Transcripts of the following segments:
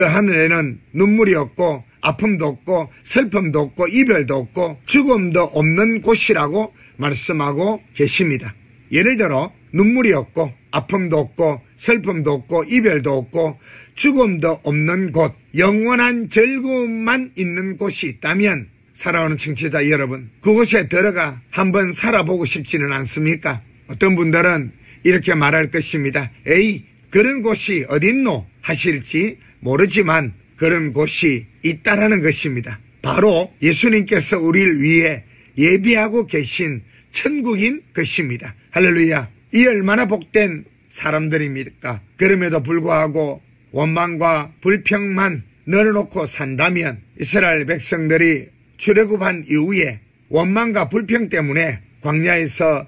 그 하늘에는 눈물이 없고 아픔도 없고 슬픔도 없고 이별도 없고 죽음도 없는 곳이라고 말씀하고 계십니다. 예를 들어 눈물이 없고 아픔도 없고 슬픔도 없고 이별도 없고 죽음도 없는 곳, 영원한 즐거움만 있는 곳이 있다면 살아오는 청취자 여러분, 그곳에 들어가 한번 살아보고 싶지는 않습니까? 어떤 분들은 이렇게 말할 것입니다. 에이, 그런 곳이 어딨노? 하실지 모르지만 그런 곳이 있다라는 것입니다. 바로 예수님께서 우리를 위해 예비하고 계신 천국인 것입니다. 할렐루야. 이 얼마나 복된 사람들입니까? 그럼에도 불구하고 원망과 불평만 늘어놓고 산다면 이스라엘 백성들이 출애굽한 이후에 원망과 불평 때문에 광야에서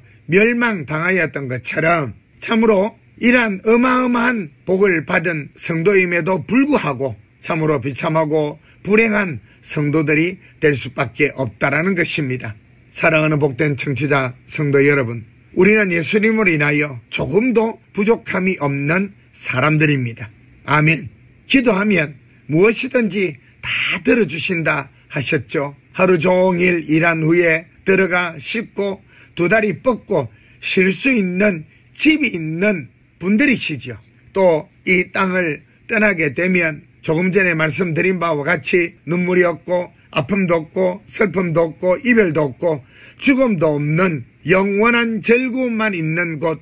멸망당하였던 것처럼 참으로 이러한 어마어마한 복을 받은 성도임에도 불구하고 참으로 비참하고 불행한 성도들이 될 수밖에 없다라는 것입니다. 사랑하는 복된 청취자 성도 여러분, 우리는 예수님으로 인하여 조금도 부족함이 없는 사람들입니다. 아멘. 기도하면 무엇이든지 다 들어주신다 하셨죠. 하루 종일 일한 후에 들어가 씻고 두 다리 뻗고 쉴 수 있는 집이 있는 분들이시죠. 또 이 땅을 떠나게 되면 조금 전에 말씀드린 바와 같이 눈물이 없고 아픔도 없고 슬픔도 없고 이별도 없고 죽음도 없는 영원한 즐거움만 있는 곳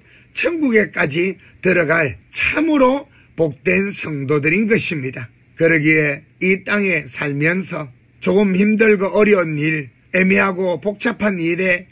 천국에까지 들어갈 참으로 복된 성도들인 것입니다. 그러기에 이 땅에 살면서 조금 힘들고 어려운 일, 애매하고 복잡한 일에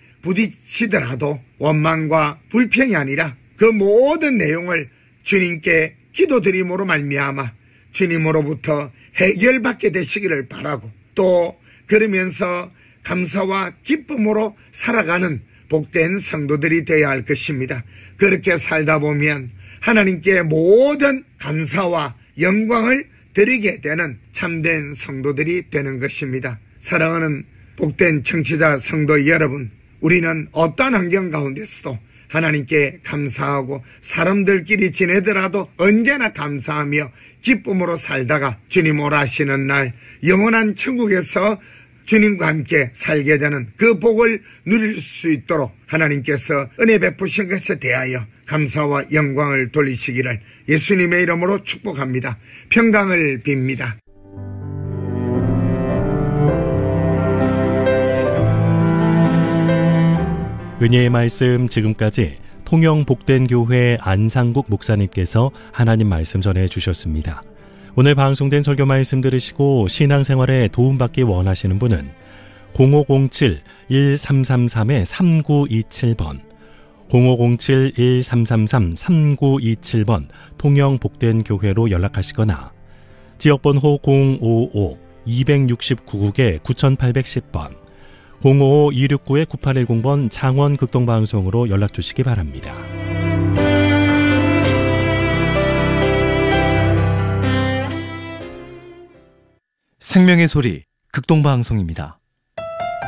부딪히더라도 원망과 불평이 아니라 그 모든 내용을 주님께 기도드림으로 말미암아 주님으로부터 해결받게 되시기를 바라고 또 그러면서 감사와 기쁨으로 살아가는 복된 성도들이 되어야 할 것입니다. 그렇게 살다 보면 하나님께 모든 감사와 영광을 드리게 되는 참된 성도들이 되는 것입니다. 사랑하는 복된 청취자 성도 여러분, 우리는 어떠한 환경 가운데서도 하나님께 감사하고 사람들끼리 지내더라도 언제나 감사하며 기쁨으로 살다가 주님 오라 하시는 날 영원한 천국에서 주님과 함께 살게 되는 그 복을 누릴 수 있도록 하나님께서 은혜 베푸신 것에 대하여 감사와 영광을 돌리시기를 예수님의 이름으로 축복합니다. 평강을 빕니다. 은혜의 말씀 지금까지 통영 복된교회 안상국 목사님께서 하나님 말씀 전해주셨습니다. 오늘 방송된 설교 말씀 들으시고 신앙생활에 도움받기 원하시는 분은 0507-1333-3927번 0507-1333-3927번 통영 복된교회로 연락하시거나 지역번호 055-269국에 9810번 055-269-9810번 창원 극동방송으로 연락주시기 바랍니다. 생명의 소리 극동방송입니다.